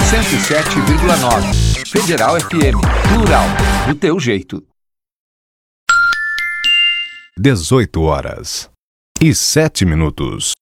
107,9. Federal FM. Plural. Do teu jeito. 18h07.